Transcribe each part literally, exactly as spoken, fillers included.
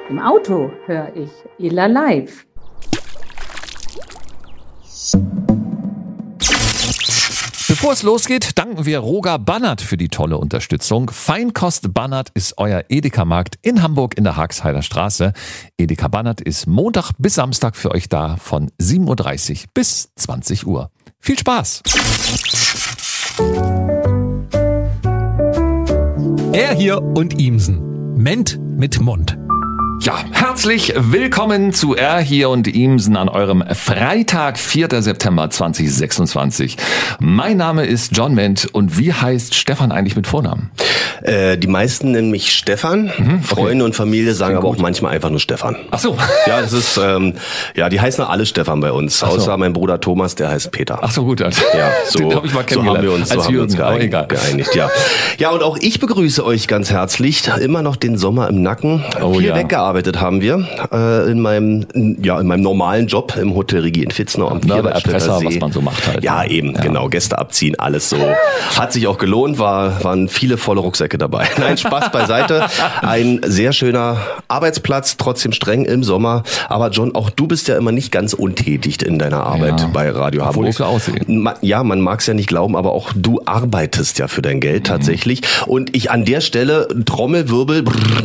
Im Auto höre ich Ela Live. Bevor es losgeht, danken wir Roger Bannert für die tolle Unterstützung. Feinkost Bannert ist euer Edeka-Markt in Hamburg in der Haagheider Straße. Edeka Bannert ist Montag bis Samstag für euch da von sieben Uhr dreißig bis zwanzig Uhr. Viel Spaß! Er hier und Ihmsen. Ment mit Mund. Ja, herzlich willkommen zu Er hier und Ihmsen an eurem Freitag, vierter September zweitausendsechsundzwanzig. Mein Name ist John Ment und wie heißt Stefan eigentlich mit Vornamen? Äh, die meisten nennen mich Stefan. Mhm, okay. Freunde und Familie sagen aber auch manchmal einfach nur Stefan. Ach so. Ja, das ist, ähm, ja, die heißen alle Stefan bei uns. So. Außer mein Bruder Thomas, der heißt Peter. Ach so, gut. Also. Ja, so, Den hab ich mal so haben wir uns, so als haben wir uns Jürgen, geeinigt, geeinigt. Ja. Ja, und auch ich begrüße euch ganz herzlich. Immer noch den Sommer im Nacken. Oh, Viel ja. weggearbeitet haben wir äh, in meinem, ja, in meinem normalen Job im Hotel Regie in Fitznau am Vierwaldstätter See. Was man so macht halt. Ja, eben, ja. Genau. Gäste abziehen, alles so. Hat sich auch gelohnt, war, waren viele volle Rucksäcke dabei. Nein, Spaß beiseite. Ein sehr schöner Arbeitsplatz, trotzdem streng im Sommer. Aber John, auch du bist ja immer nicht ganz untätig in deiner Arbeit ja, bei Radio Hamburg. Obwohl ich so aussehe. Ja, man mag es ja nicht glauben, aber auch du arbeitest ja für dein Geld tatsächlich. Mhm. Und ich an der Stelle, Trommelwirbel,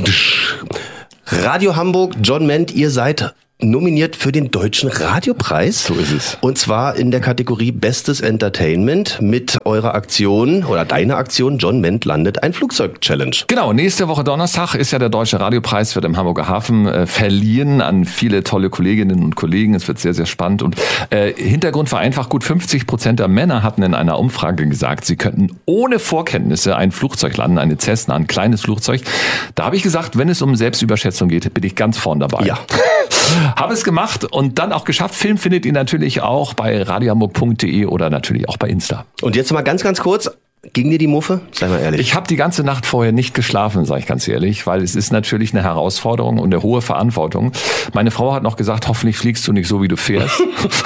Radio Hamburg, John Ment, ihr seid nominiert für den Deutschen Radiopreis. So ist es. Und zwar in der Kategorie Bestes Entertainment mit eurer Aktion oder deiner Aktion John Ment landet ein Flugzeug-Challenge. Genau, nächste Woche Donnerstag ist ja der Deutsche Radiopreis, wird im Hamburger Hafen äh, verliehen an viele tolle Kolleginnen und Kollegen. Es wird sehr, sehr spannend. Und äh, Hintergrund war einfach, gut fünfzig Prozent der Männer hatten in einer Umfrage gesagt, sie könnten ohne Vorkenntnisse ein Flugzeug landen, eine Cessna, ein kleines Flugzeug. Da habe ich gesagt, wenn es um Selbstüberschätzung geht, bin ich ganz vorn dabei. Ja. Habe es gemacht und dann auch geschafft. Film findet ihr natürlich auch bei radiohamburg punkt de oder natürlich auch bei Insta. Und jetzt mal ganz, ganz kurz. Ging dir die Muffe? Sei mal ehrlich. Ich habe die ganze Nacht vorher nicht geschlafen, sage ich ganz ehrlich, weil es ist natürlich eine Herausforderung und eine hohe Verantwortung. Meine Frau hat noch gesagt, hoffentlich fliegst du nicht so, wie du fährst.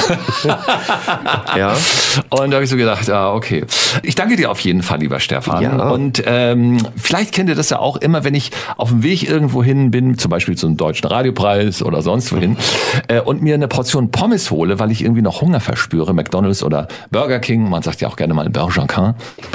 Ja. Und da habe ich so gedacht, ja, okay. Ich danke dir auf jeden Fall, lieber Stefan. Ja. Und ähm, vielleicht kennt ihr das ja auch immer, wenn ich auf dem Weg irgendwo hin bin, zum Beispiel zum Deutschen Radiopreis oder sonst wohin, äh, und mir eine Portion Pommes hole, weil ich irgendwie noch Hunger verspüre, McDonald's oder Burger King, man sagt ja auch gerne mal Burger King.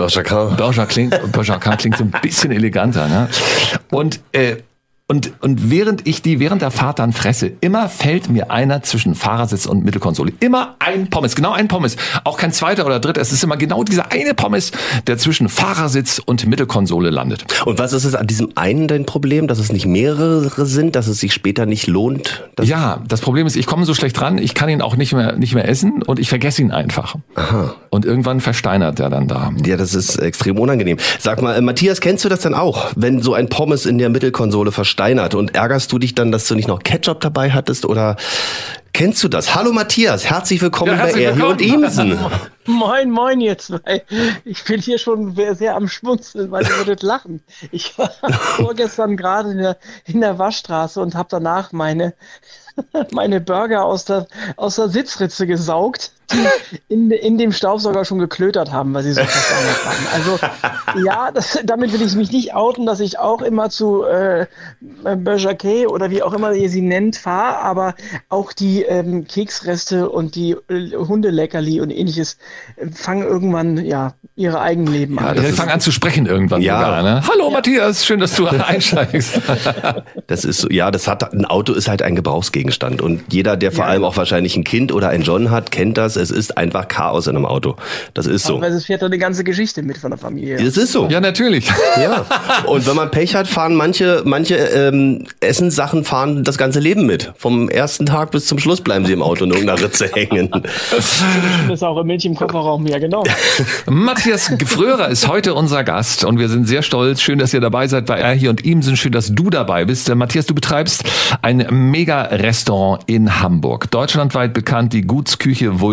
Burger klingt, Burger klingt so ein bisschen eleganter, ne? Und äh, Und, und während ich die während der Fahrt dann fresse, immer fällt mir einer zwischen Fahrersitz und Mittelkonsole. Immer ein Pommes, genau ein Pommes. Auch kein zweiter oder dritter. Es ist immer genau dieser eine Pommes, der zwischen Fahrersitz und Mittelkonsole landet. Und was ist es an diesem einen dein Problem, dass es nicht mehrere sind, dass es sich später nicht lohnt? Ja, das Problem ist, ich komme so schlecht ran, ich kann ihn auch nicht mehr, nicht mehr essen und ich vergesse ihn einfach. Aha. Und irgendwann versteinert er dann da. Ja, das ist extrem unangenehm. Sag mal, Matthias, kennst du das dann auch, wenn so ein Pommes in der Mittelkonsole versteinert? Und ärgerst du dich dann, dass du nicht noch Ketchup dabei hattest oder kennst du das? Hallo Matthias, herzlich willkommen ja, herzlich bei Er hier und Ihmsen. Moin, moin jetzt. Ich bin hier schon sehr am Schmunzeln, weil ihr würdet lachen. Ich war vorgestern gerade in der, in der Waschstraße und habe danach meine meine Burger aus der, aus der Sitzritze gesaugt, die in, in dem Staubsauger schon geklötert haben, weil sie so versteinert haben. Also ja, das, damit will ich mich nicht outen, dass ich auch immer zu äh, Burger King oder wie auch immer ihr sie nennt, fahre, aber auch die ähm, Keksreste und die äh, Hundeleckerli und ähnliches äh, fangen irgendwann ja ihre Eigenleben ja, an. Die fangen an zu sprechen irgendwann ja. sogar, ne? Hallo ja. Matthias, schön, dass du einsteigst. Das ist so, ja, das hat ein Auto ist halt ein Gebrauchsgegenstand. Und jeder, der vor ja. allem auch wahrscheinlich ein Kind oder ein John hat, kennt das. Es ist einfach Chaos in einem Auto. Das ist so. Weil es fährt doch eine ganze Geschichte mit von der Familie. Das ist so. Ja, natürlich. Ja. Und wenn man Pech hat, fahren manche, manche ähm, Essenssachen fahren das ganze Leben mit. Vom ersten Tag bis zum Schluss bleiben sie im Auto in irgendeiner Ritze hängen. Das ist auch ein Milch im Kofferraum, ja genau. Matthias Gefrörer ist heute unser Gast und wir sind sehr stolz. Schön, dass ihr dabei seid bei Er hier und Ihmsen. Schön, dass du dabei bist. Matthias, du betreibst ein Mega-Restaurant in Hamburg. Deutschlandweit bekannt, die Gutsküche Wulks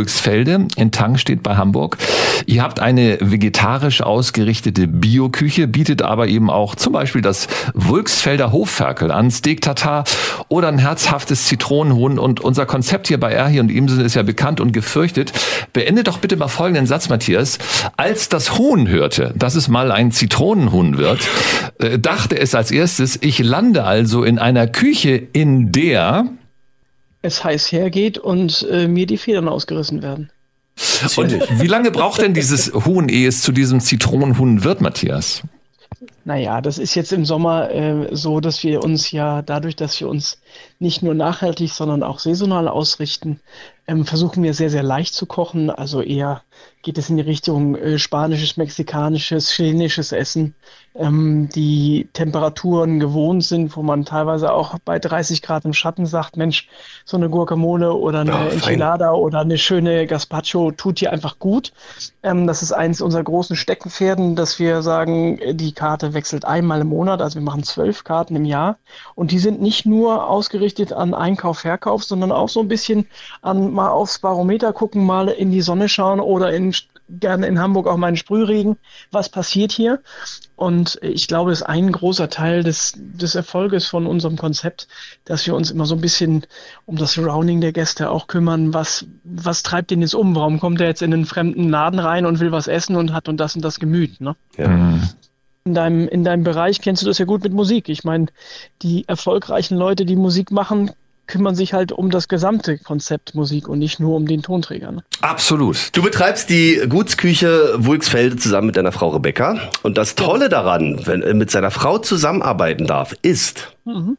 Wulksfelde in Tangstedt bei Hamburg. Ihr habt eine vegetarisch ausgerichtete Bioküche, bietet aber eben auch zum Beispiel das Wulksfelder Hofferkel an, Steak Tartar oder ein herzhaftes Zitronenhuhn. Und unser Konzept hier bei Erhi und Imsen ist ja bekannt und gefürchtet. Beende doch bitte mal folgenden Satz, Matthias. Als das Huhn hörte, dass es mal ein Zitronenhuhn wird, äh, dachte es als erstes, ich lande also in einer Küche, in der es heiß hergeht und äh, mir die Federn ausgerissen werden. Und wie lange braucht denn dieses Huhn, ehe es zu diesem Zitronenhuhn wird, Matthias? Naja, das ist jetzt im Sommer äh, so, dass wir uns ja dadurch, dass wir uns nicht nur nachhaltig, sondern auch saisonal ausrichten, ähm, versuchen wir sehr, sehr leicht zu kochen. Also eher geht es in die Richtung äh, spanisches, mexikanisches, chilenisches Essen, ähm, die Temperaturen gewohnt sind, wo man teilweise auch bei dreißig Grad im Schatten sagt, Mensch, so eine Guacamole oder eine Oh, Enchilada oder eine schöne Gazpacho tut hier einfach gut. Ähm, das ist eins unserer großen Steckenpferden, dass wir sagen, die Karte wechselt einmal im Monat, also wir machen zwölf Karten im Jahr und die sind nicht nur ausgerichtet an Einkauf, Verkauf, sondern auch so ein bisschen an mal aufs Barometer gucken, mal in die Sonne schauen oder in, gerne in Hamburg auch mal in Sprühregen. Was passiert hier? Und ich glaube, das ist ein großer Teil des, des Erfolges von unserem Konzept, dass wir uns immer so ein bisschen um das Surrounding der Gäste auch kümmern. Was, was treibt den jetzt um? Warum kommt er jetzt in einen fremden Laden rein und will was essen und hat und das und das Gemüt, ne? Ja. In deinem, in deinem Bereich kennst du das ja gut mit Musik. Ich meine, die erfolgreichen Leute, die Musik machen, kümmern sich halt um das gesamte Konzept Musik und nicht nur um den Tonträger. Ne? Absolut. Du betreibst die Gutsküche Wulksfelde zusammen mit deiner Frau Rebecca. Und das Tolle daran, wenn er mit seiner Frau zusammenarbeiten darf, ist, Mhm.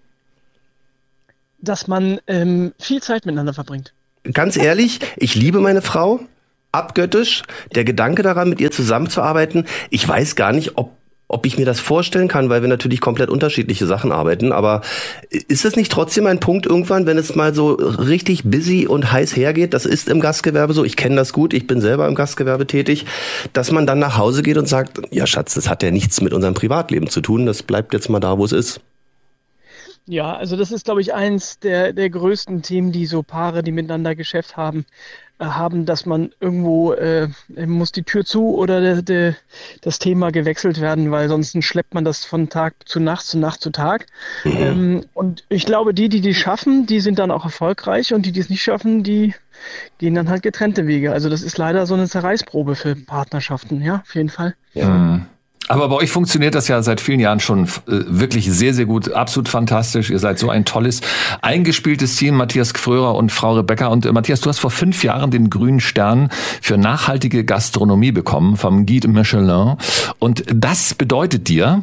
dass man ähm, viel Zeit miteinander verbringt. ganz ehrlich, ich liebe meine Frau abgöttisch. Der Gedanke daran, mit ihr zusammenzuarbeiten, ich weiß gar nicht, ob ob ich mir das vorstellen kann, weil wir natürlich komplett unterschiedliche Sachen arbeiten. Aber ist es nicht trotzdem ein Punkt irgendwann, wenn es mal so richtig busy und heiß hergeht, das ist im Gastgewerbe so, ich kenne das gut, ich bin selber im Gastgewerbe tätig, dass man dann nach Hause geht und sagt, ja Schatz, das hat ja nichts mit unserem Privatleben zu tun, das bleibt jetzt mal da, wo es ist. Ja, also das ist, glaube ich, eins der, der größten Themen, die so Paare, die miteinander Geschäft haben, äh, haben, dass man irgendwo, äh, muss die Tür zu oder der, der, das Thema gewechselt werden, weil sonst schleppt man das von Tag zu Nacht, zu Nacht zu Tag. Mhm. Ähm, und ich glaube, die, die die schaffen, die sind dann auch erfolgreich und die, die es nicht schaffen, die gehen dann halt getrennte Wege. Also das ist leider so eine Zerreißprobe für Partnerschaften, ja, auf jeden Fall. Ja. Mhm. Aber bei euch funktioniert das ja seit vielen Jahren schon äh, wirklich sehr, sehr gut, absolut fantastisch. Ihr seid so ein tolles, eingespieltes Team, Matthias Gfrörer und Frau Rebecca. Und äh, Matthias, du hast vor fünf Jahren den grünen Stern für nachhaltige Gastronomie bekommen vom Guide Michelin. Und das bedeutet dir?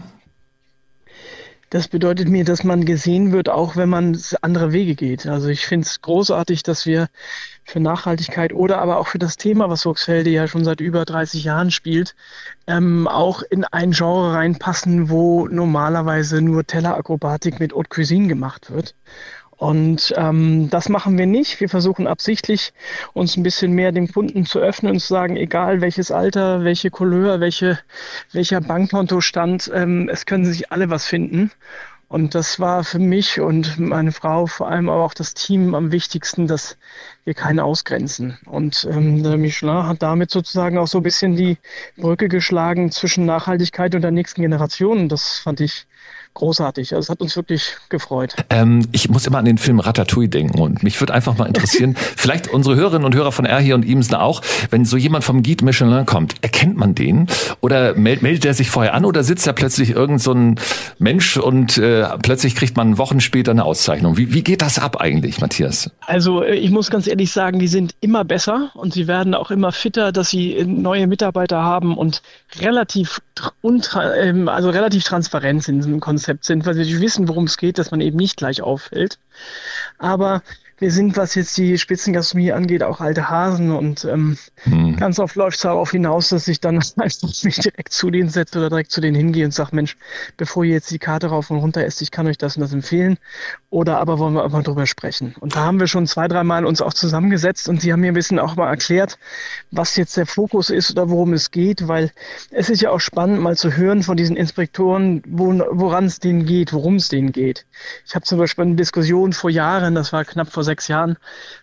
Das bedeutet mir, dass man gesehen wird, auch wenn man andere Wege geht. Also ich finde es großartig, dass wir für Nachhaltigkeit oder aber auch für das Thema, was Wulksfelde ja schon seit über dreißig Jahren spielt, ähm, auch in ein Genre reinpassen, wo normalerweise nur Tellerakrobatik mit Haute Cuisine gemacht wird. Und ähm, das machen wir nicht. Wir versuchen absichtlich, uns ein bisschen mehr dem Kunden zu öffnen und zu sagen, egal welches Alter, welche Couleur, welche, welcher Bankkontostand, ähm, es können sich alle was finden. Und das war für mich und meine Frau, vor allem aber auch das Team am wichtigsten, dass wir keine ausgrenzen. Und ähm, der Michelin hat damit sozusagen auch so ein bisschen die Brücke geschlagen zwischen Nachhaltigkeit und der nächsten Generation. Das fand ich großartig. Also es hat uns wirklich gefreut. Ähm, ich muss immer an den Film Ratatouille denken und mich würde einfach mal interessieren, vielleicht unsere Hörerinnen und Hörer von Erhi und Imsen auch, wenn so jemand vom Guide Michelin kommt, erkennt man den oder meldet, meldet er sich vorher an oder sitzt da plötzlich irgend so ein Mensch und äh, plötzlich kriegt man Wochen später eine Auszeichnung? Wie, wie geht das ab eigentlich, Matthias? Also ich muss ganz ehrlich sagen, die sind immer besser und sie werden auch immer fitter, dass sie neue Mitarbeiter haben und relativ untra- ähm, also relativ transparent sind im Konzept sind, weil wir wissen, worum es geht, dass man eben nicht gleich auffällt. Aber wir sind, was jetzt die Spitzengastronomie angeht, auch alte Hasen und ähm, hm. ganz oft läuft es darauf hinaus, dass ich dann einfach mich direkt zu denen setze oder direkt zu denen hingehe und sage, Mensch, bevor ihr jetzt die Karte rauf und runter esst, ich kann euch das und das empfehlen. Oder aber wollen wir einfach drüber sprechen. Und da haben wir schon zwei, dreimal uns auch zusammengesetzt und sie haben mir ein bisschen auch mal erklärt, was jetzt der Fokus ist oder worum es geht, weil es ist ja auch spannend, mal zu hören von diesen Inspektoren, wo, woran es denen geht, worum es denen geht. Ich habe zum Beispiel eine Diskussion vor Jahren, das war knapp vor sechs Jahren,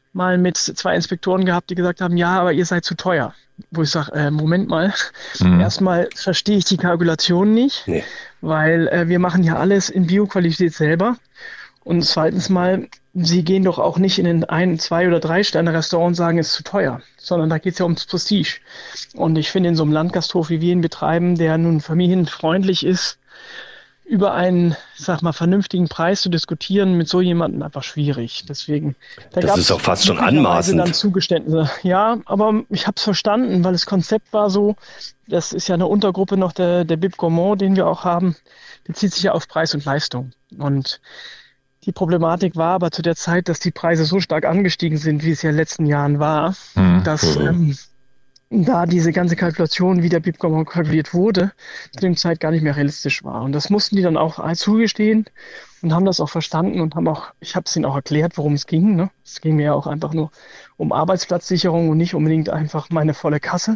mal mit zwei Inspektoren gehabt, die gesagt haben, ja, aber ihr seid zu teuer. Wo ich sage, äh, Moment mal, mhm. erstmal verstehe ich die Kalkulation nicht, nee. weil äh, wir machen ja alles in Bioqualität selber. Und zweitens mal, sie gehen doch auch nicht in ein, ein zwei oder drei Sterne Restaurant und sagen, es ist zu teuer, sondern da geht es ja ums Prestige. Und ich finde, in so einem Landgasthof, wie wir ihn betreiben, der nun familienfreundlich ist, über einen, sag mal, vernünftigen Preis zu diskutieren mit so jemandem einfach schwierig. Deswegen, da das ist auch fast schon anmaßend. Dann Zugeständnisse. Ja, aber ich habe es verstanden, weil das Konzept war so, das ist ja eine Untergruppe noch der, der Bib Gourmand, den wir auch haben, die zieht sich ja auf Preis und Leistung. Und die Problematik war aber zu der Zeit, dass die Preise so stark angestiegen sind, wie es ja in den letzten Jahren war, mhm. dass ähm, da diese ganze Kalkulation, wie der Bib Gourmand kalkuliert wurde, zu dem Zeit gar nicht mehr realistisch war. Und das mussten die dann auch zugestehen und haben das auch verstanden und haben auch, ich habe es ihnen auch erklärt, worum es ging. Ne? Es ging mir ja auch einfach nur um Arbeitsplatzsicherung und nicht unbedingt einfach meine volle Kasse.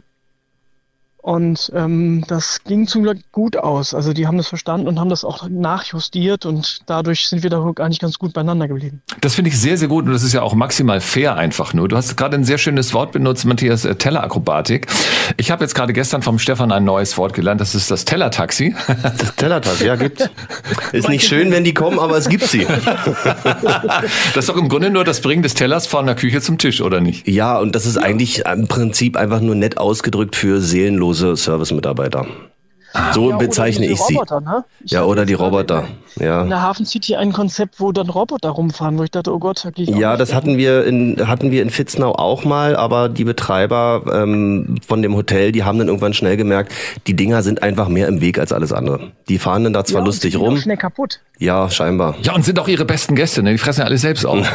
Und ähm, das ging zum Glück gut aus. Also die haben das verstanden und haben das auch nachjustiert und dadurch sind wir da eigentlich ganz gut beieinander geblieben. Das finde ich sehr, sehr gut und das ist ja auch maximal fair einfach nur. Du hast gerade ein sehr schönes Wort benutzt, Matthias, äh, Tellerakrobatik. Ich habe jetzt gerade gestern vom Stefan ein neues Wort gelernt, das ist das Tellertaxi. Das Tellertaxi, ja, gibt's. Ist nicht schön, wenn die kommen, aber es gibt sie. Das ist doch im Grunde nur das Bringen des Tellers von der Küche zum Tisch, oder nicht? Ja, und das ist eigentlich im Prinzip einfach nur nett ausgedrückt für seelenlose Service-Mitarbeiter. So ja, bezeichne ich sie. Roboter, ne? Ich ja, oder die Roboter. Ja. In der Hafen City ein Konzept, wo dann Roboter rumfahren, wo ich dachte, oh Gott, da gehe ich auch Ja, nicht das hin. hatten wir in hatten wir in Vitznau auch mal, aber die Betreiber ähm, von dem Hotel, die haben dann irgendwann schnell gemerkt, die Dinger sind einfach mehr im Weg als alles andere. Die fahren dann da zwar ja, lustig die sind rum. auch schnell kaputt. Ja, scheinbar. Ja, und sind auch ihre besten Gäste, ne? Die fressen ja alles selbst auf.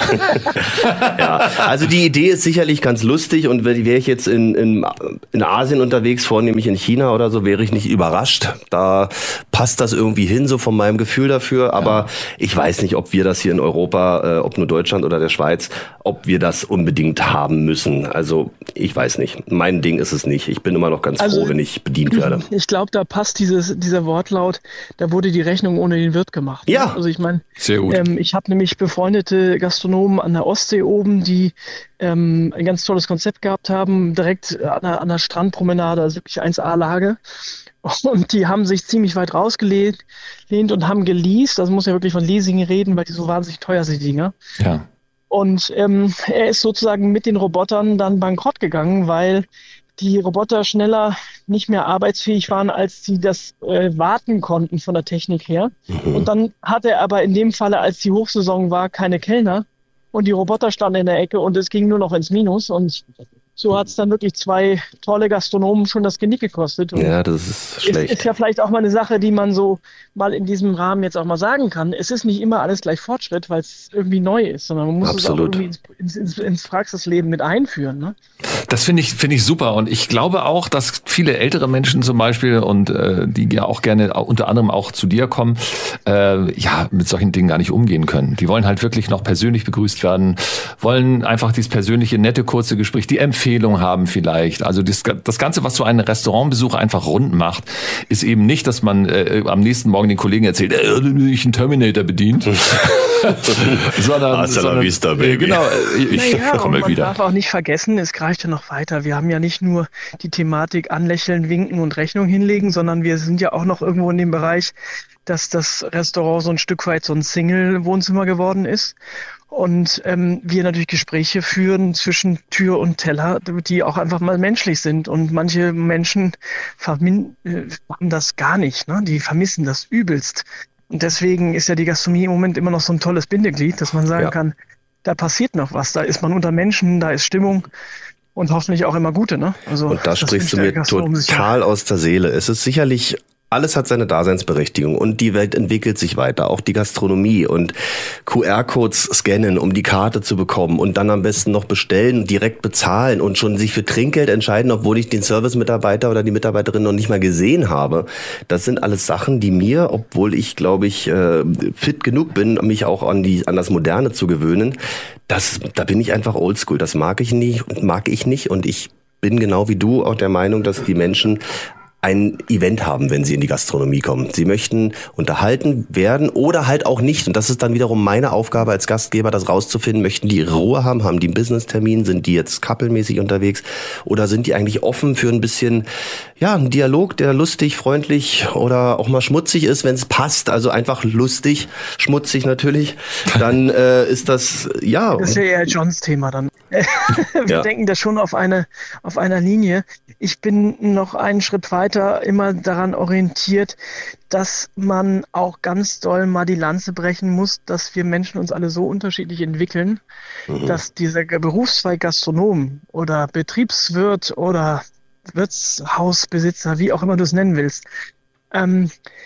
Ja, also die Idee ist sicherlich ganz lustig und wäre ich jetzt in, in, in Asien unterwegs, vornehmlich in China oder so, wäre ich nicht überrascht. Da passt das irgendwie hin, so von meinem Gefühl dafür. Aber ja. ich weiß nicht, ob wir das hier in Europa, äh, ob nur Deutschland oder der Schweiz, ob wir das unbedingt haben müssen. Also ich weiß nicht. Mein Ding ist es nicht. Ich bin immer noch ganz also, froh, wenn ich bedient werde. Ich glaube, da passt dieses, dieser Wortlaut, da wurde die Rechnung ohne den Wirt gemacht. Ne? Ja. Also ich meine, ähm, ich habe nämlich befreundete Gastronomen an der Ostsee oben, die ähm, ein ganz tolles Konzept gehabt haben, direkt an der, an der Strandpromenade, also wirklich eins A-Lage. Und die haben sich ziemlich weit rausgelehnt und haben geleast, also muss ja wirklich von Leasing reden, weil die so wahnsinnig teuer sind, die Dinger. Ja. Und ähm, er ist sozusagen mit den Robotern dann bankrott gegangen, weil die Roboter schneller nicht mehr arbeitsfähig waren, als sie das äh, warten konnten von der Technik her. Mhm. Und dann hatte er aber in dem Falle, als die Hochsaison war, keine Kellner und die Roboter standen in der Ecke und es ging nur noch ins Minus und so hat es dann wirklich zwei tolle Gastronomen schon das Genick gekostet. Und ja, das ist schlecht. Ist, ist ja vielleicht auch mal eine Sache, die man so mal in diesem Rahmen jetzt auch mal sagen kann. Es ist nicht immer alles gleich Fortschritt, weil es irgendwie neu ist, sondern man muss Absolut. es auch irgendwie ins, ins, ins Praxisleben mit einführen. Ne? Das finde ich finde ich super und ich glaube auch, dass viele ältere Menschen zum Beispiel und äh, die ja auch gerne unter anderem auch zu dir kommen, äh, ja mit solchen Dingen gar nicht umgehen können. Die wollen halt wirklich noch persönlich begrüßt werden, wollen einfach dieses persönliche, nette, kurze Gespräch, die Empfehlung haben vielleicht. Also das, das Ganze, was so einen Restaurantbesuch einfach rund macht, ist eben nicht, dass man äh, am nächsten Morgen den Kollegen erzählt, äh, ich einen Terminator bedient, sondern, Hasta la sondern vista, baby. Äh, genau, ich naja, komme man wieder. darf auch nicht vergessen, es greift ja noch weiter. Wir haben ja nicht nur die Thematik anlächeln, winken und Rechnung hinlegen, sondern wir sind ja auch noch irgendwo in dem Bereich, dass das Restaurant so ein Stück weit so ein Single-Wohnzimmer geworden ist. Und ähm, wir natürlich Gespräche führen zwischen Tür und Teller, die auch einfach mal menschlich sind. Und manche Menschen vermin- äh, machen das gar nicht, ne? Die vermissen das übelst. Und deswegen ist ja die Gastronomie im Moment immer noch so ein tolles Bindeglied, dass man sagen ja. kann, da passiert noch was, da ist man unter Menschen, da ist Stimmung und hoffentlich auch immer gute, ne? Also und da sprichst du mir total aus der Seele. Es ist sicherlich, alles hat seine Daseinsberechtigung und die Welt entwickelt sich weiter, auch die Gastronomie und Q R-Codes scannen, um die Karte zu bekommen und dann am besten noch bestellen, direkt bezahlen und schon sich für Trinkgeld entscheiden, obwohl ich den Service-Mitarbeiter oder die Mitarbeiterin noch nicht mal gesehen habe. Das sind alles Sachen, die mir, obwohl ich, glaube ich, fit genug bin, mich auch an die an das Moderne zu gewöhnen, das, da bin ich einfach oldschool. Das mag ich nicht und mag ich nicht und ich bin genau wie du auch der Meinung, dass die Menschen ein Event haben, wenn sie in die Gastronomie kommen. Sie möchten unterhalten werden oder halt auch nicht. Und das ist dann wiederum meine Aufgabe als Gastgeber, das rauszufinden. Möchten die ihre Ruhe haben? Haben die einen Business-Termin? Sind die jetzt couplemäßig unterwegs? Oder sind die eigentlich offen für ein bisschen, ja, einen Dialog, der lustig, freundlich oder auch mal schmutzig ist, wenn es passt? Also einfach lustig, schmutzig natürlich. Dann äh, ist das, ja. Das ist ja eher Johns Thema dann. Wir Ja. denken da schon auf eine, auf einer Linie. Ich bin noch einen Schritt weiter immer daran orientiert, dass man auch ganz doll mal die Lanze brechen muss, dass wir Menschen uns alle so unterschiedlich entwickeln, Mhm. dass dieser Berufszweig Gastronom oder Betriebswirt oder Wirtshausbesitzer, wie auch immer du es nennen willst, ähm,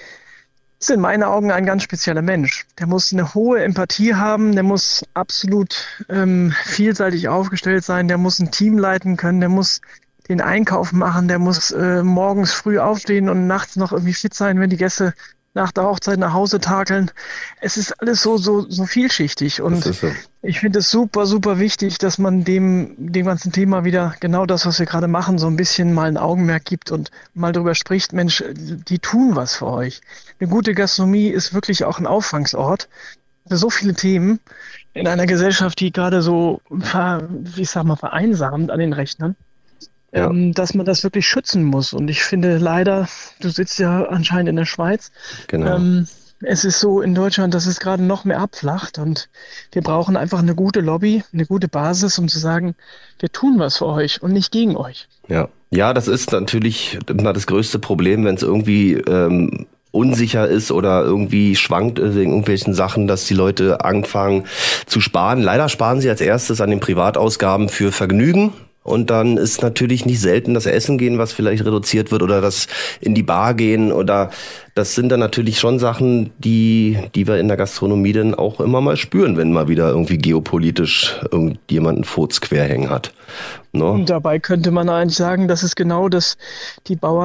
ist in meinen Augen ein ganz spezieller Mensch. Der muss eine hohe Empathie haben, der muss absolut ähm, vielseitig aufgestellt sein, der muss ein Team leiten können, der muss den Einkauf machen, der muss äh, morgens früh aufstehen und nachts noch irgendwie fit sein, wenn die Gäste nach der Hochzeit nach Hause takeln. Es ist alles so so so vielschichtig und Das ist so. ich finde es super, super wichtig, dass man dem, dem ganzen Thema wieder genau das, was wir gerade machen, so ein bisschen mal ein Augenmerk gibt und mal drüber spricht, Mensch, die tun was für euch. Eine gute Gastronomie ist wirklich auch ein Auffangsort für so viele Themen in einer Gesellschaft, die gerade so, ver- wie ich sag mal, vereinsamt an den Rechnern, Ja. ähm, dass man das wirklich schützen muss. Und ich finde leider, du sitzt ja anscheinend in der Schweiz, Genau. ähm, es ist so in Deutschland, dass es gerade noch mehr abflacht und wir brauchen einfach eine gute Lobby, eine gute Basis, um zu sagen, wir tun was für euch und nicht gegen euch. Ja, ja, das ist natürlich immer das größte Problem, wenn es irgendwie ähm, unsicher ist oder irgendwie schwankt in irgendwelchen Sachen, dass die Leute anfangen zu sparen. Leider sparen sie als erstes an den Privatausgaben für Vergnügen. Und dann ist natürlich nicht selten das Essen gehen, was vielleicht reduziert wird oder das in die Bar gehen oder das sind dann natürlich schon Sachen, die die wir in der Gastronomie dann auch immer mal spüren, wenn mal wieder irgendwie geopolitisch irgendjemand einen Furz quer hängen hat. Ne? Und dabei könnte man eigentlich sagen, dass es genau das, die Bauern